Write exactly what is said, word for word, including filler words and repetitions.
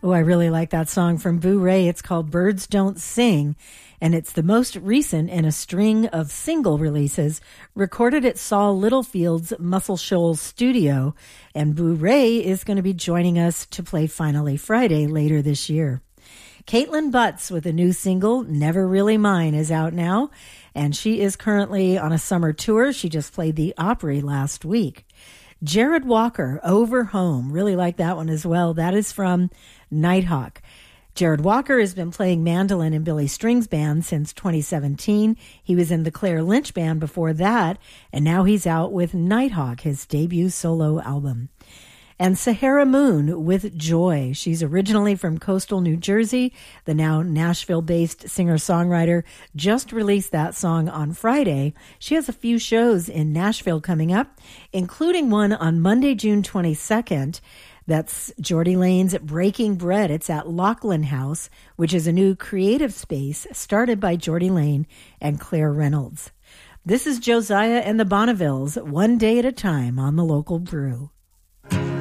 Oh, I really like that song from Boo Ray. It's called Birds Don't Sing, and it's the most recent in a string of single releases recorded at Saul Littlefield's Muscle Shoals studio. And Boo Ray is going to be joining us to play Finally Friday later this year. Caitlin Butts with a new single, Never Really Mine, is out now, and she is currently on a summer tour. She just played the Opry last week. Jared Walker, Over Home. Really like that one as well. That is from Nighthawk. Jared Walker has been playing mandolin in Billy Strings Band since twenty seventeen. He was in the Claire Lynch Band before that, and now he's out with Nighthawk, his debut solo album. And Sahara Moon with Joy. She's originally from coastal New Jersey. The now Nashville-based singer-songwriter just released that song on Friday. She has a few shows in Nashville coming up, including one on Monday, June twenty-second. That's Geordie Lane's Breaking Bread. It's at Lachlan House, which is a new creative space started by Geordie Lane and Claire Reynolds. This is Josiah and the Bonnevilles, One Day at a Time on the Local Brew.